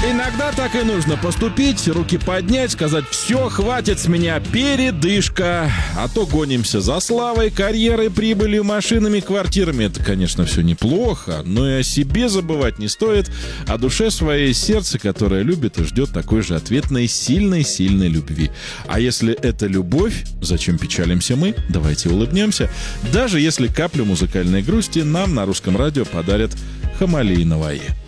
Иногда так и нужно поступить, руки поднять, сказать: все, хватит с меня, передышка. А то гонимся за славой, карьерой, прибылью, машинами, квартирами. Это, конечно, все неплохо, но и о себе забывать не стоит, о душе своей, сердце, которое любит и ждет такой же ответной сильной-сильной любви. А если это любовь, зачем печалимся мы? Давайте улыбнемся. Даже если каплю музыкальной грусти нам на Русском радио подарят Хамали и Наваи.